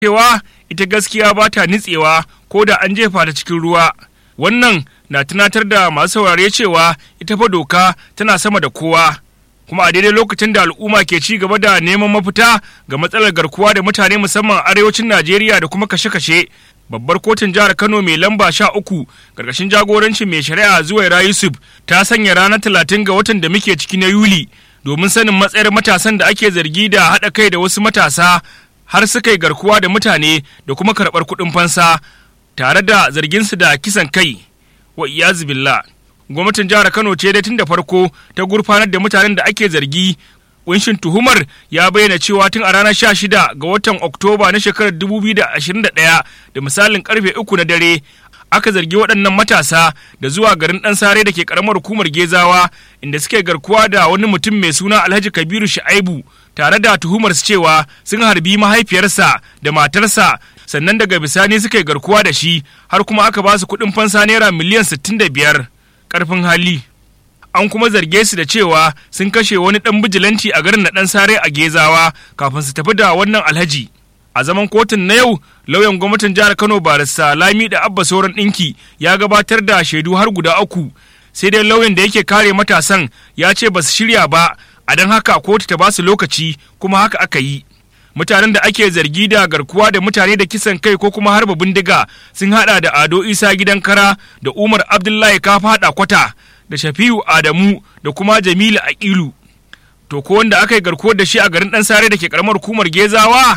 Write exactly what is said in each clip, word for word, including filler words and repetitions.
cewa ita gaskiya ba ta nitsewa ko da an jefa ta cikin ruwa. Wannan na tunatar da masu saurare cewa ita fa doka tana sama da kowa. Kuma a daidai lokacin da al'umma ke ci gaba da neman mafita ga matsalar garkuwa da mutane musamman arewacin Najeriya da kuma kashe-kashe, babbar kotun jihar Kano mai lamba sha uku ƙarƙashin jagorancin mai shari'a Zuwaira Yusuf ta sanya ranar talatin ga watan da muke ciki na Yuli domin sanin matsayar matasan da ake zargi da haɗa kai da wasu matasa har suka yi garkuwa da mutane da kuma karɓar kuɗin fansa tare da zarginsu da kisan kai. Wa iyazu billah. Gwamnatin jihar Kano ce dai tun da farko ta gurfanar da mutanen da ake zargi. Kunshin tuhumar ya bayyana cewa tun a ranar sha shida ga watan Oktoba na shekarar dubu biyu da ashirin da ɗaya da misalin karfe uku na dare aka zargi waɗannan matasa da zuwa garin ɗan sare da ke ƙaramar hukumar Gezawa inda suke garkuwa da wani mutum mai suna Alhaji Kabiru Shu'aibu tare da tuhumar su cewa sun harbi mahaifiyarsa da matarsa sannan daga bisani suke garkuwa da shi har kuma aka ba su kuɗin fansa naira miliyan sittin da biyar ƙarfin hali. An kuma zarge su da cewa sun kashe wani ɗan bijilanci a garin na ɗan sare a Gezawa kafin su tafi da wannan alhaji. A zaman kotun na yau, lauyan gwamnatin jihar Kano barista Lami da Abba Sauran ɗinki ya gabatar da shaidu har guda uku, sai dai lauyan da yake kare matasan ya ce ba su shirya ba, a don haka kotu ta ba su lokaci kuma haka aka yi. Mutanen da ake zargi da garkuwa da mutane da kisan kai ko kuma harba bindiga sun haɗa da Ado Isa Gidan Kara da Umar Abdullahi Kafaɗa Kwata da Shafi'u Adamu da kuma Jamilu Aqilu. To ko wanda aka yi garkuwar da shi a garin ɗan sare da ke ƙaramar hukumar Gezawa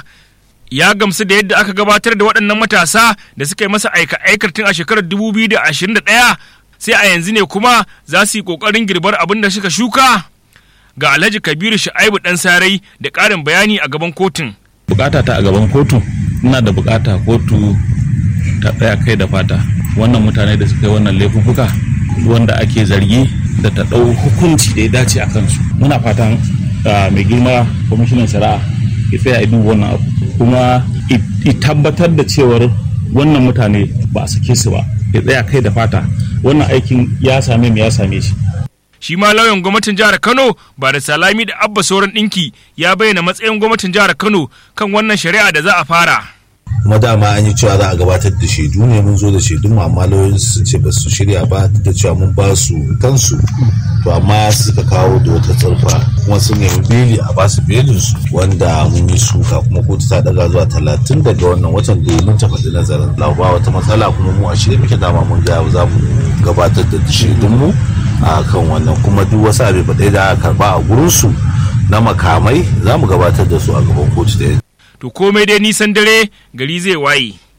ya gamsu da yadda aka gabatar da waɗannan matasa da suka yi masa aika-aikar tun a shekarar dubu biyu da ashirin da ɗaya sai a yanzu ne kuma za su yi ƙoƙarin girbar abin da suka shuka. Ga Alhaji Kabiru Shu'aibu ɗan sarai da ƙarin bayani a gaban kotun. Bukata ta a gaban kotu, ina da bukata kotu ta tsaya kai da fata. Wannan mutane da suka yi wannan laifuffuka wanda ake zargi da ta ɗau hukunci da ya dace a kansu. Muna fatan mai girma kwamishinan shari'a ya tsaya a duba wannan abu kuma ya tabbatar da cewar wannan mutane ba a sake su ba, ya tsaya kai da fata. Wannan aikin ya same mu ya same shi. Shi ma lauyan gwamnatin jihar Kano ba da Salami da Abba Sauran ɗinki ya bayyana matsayin gwamnatin jihar Kano kan wannan shari'a da za a fara. Kuma dama an yi cewa za a gabatar da shaidu ne, mun zo da shaidu mu amma lauyoyin sun ce ba su shirya ba da cewa mun ba su kansu, to amma suka kawo da wata tsarfa kuma sun nemi beli a ba su belin su wanda mun yi suka kuma kotu ta daga zuwa talatin daga wannan watan da mun tafi da nazarin ba wata matsala kuma mu a shirye muke dama mun ga za mu gabatar da shaidun mu a kan wannan kuma duk wasu abu ba da aka karba a gurin su na makamai za mu gabatar da su a gaban kotu da. To komai dai nisan dare gari zai waye.